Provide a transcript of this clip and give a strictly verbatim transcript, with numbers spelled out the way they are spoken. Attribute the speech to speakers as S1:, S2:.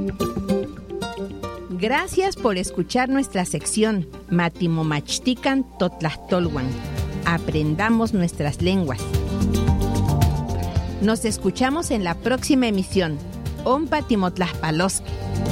S1: Gracias por escuchar nuestra sección Matimomachtican Totlahtolwan. Aprendamos nuestras lenguas. Nos escuchamos en la próxima emisión. Ompa Timotlaspaloski.